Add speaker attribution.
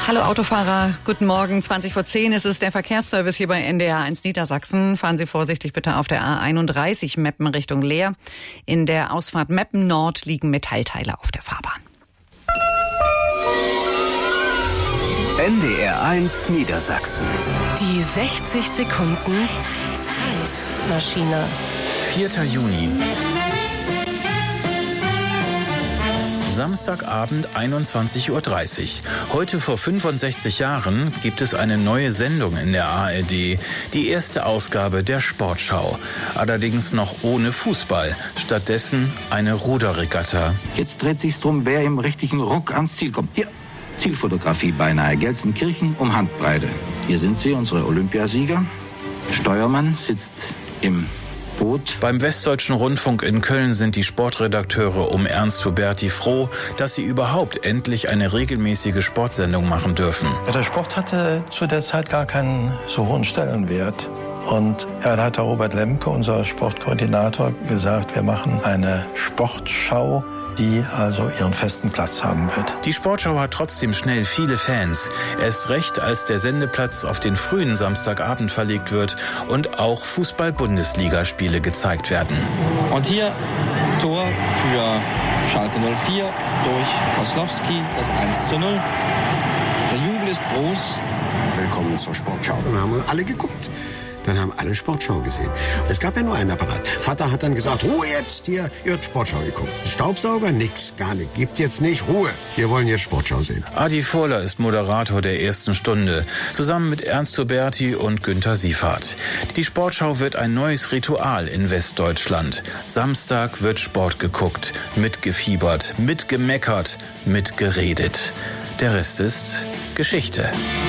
Speaker 1: Hallo Autofahrer, guten Morgen. 20:10 ist es der Verkehrsservice hier bei NDR 1 Niedersachsen. Fahren Sie vorsichtig bitte auf der A31 Meppen Richtung Leer. In der Ausfahrt Meppen Nord liegen Metallteile auf der Fahrbahn.
Speaker 2: NDR 1 Niedersachsen.
Speaker 3: Die 60 Sekunden Zeitmaschine.
Speaker 4: 4. Juni. Samstagabend 21:30 Uhr. Heute vor 65 Jahren gibt es eine neue Sendung in der ARD. Die erste Ausgabe der Sportschau. Allerdings noch ohne Fußball. Stattdessen eine Ruderregatta.
Speaker 5: Jetzt dreht sich's drum, wer im richtigen Ruck ans Ziel kommt. Hier, Zielfotografie beinahe. Gelsenkirchen um Handbreite. Hier sind sie, unsere Olympiasieger. Steuermann sitzt im Boot.
Speaker 4: Beim Westdeutschen Rundfunk in Köln sind die Sportredakteure um Ernst Huberti froh, dass sie überhaupt endlich eine regelmäßige Sportsendung machen dürfen.
Speaker 6: Ja, der Sport hatte zu der Zeit gar keinen so hohen Stellenwert. Und da hat der Robert Lemke, unser Sportkoordinator, gesagt, wir machen eine Sportschau, die also ihren festen Platz haben wird.
Speaker 4: Die Sportschau hat trotzdem schnell viele Fans. Erst recht, als der Sendeplatz auf den frühen Samstagabend verlegt wird und auch Fußball-Bundesligaspiele gezeigt werden.
Speaker 7: Und hier Tor für Schalke 04 durch Koslowski, das 1:0. Der Jubel ist groß.
Speaker 8: Willkommen zur Sportschau. Dann haben wir alle geguckt. Dann haben alle Sportschau gesehen. Es gab ja nur einen Apparat. Vater hat dann gesagt, Ruhe jetzt, hier, ihr habt Sportschau geguckt. Staubsauger, nix, gar nicht. Gibt jetzt nicht, Ruhe. Wir wollen jetzt Sportschau sehen.
Speaker 4: Adi Vorler ist Moderator der ersten Stunde, zusammen mit Ernst Huberti und Günter Siefert. Die Sportschau wird ein neues Ritual in Westdeutschland. Samstag wird Sport geguckt, mitgefiebert, mitgemeckert, mitgeredet. Der Rest ist Geschichte.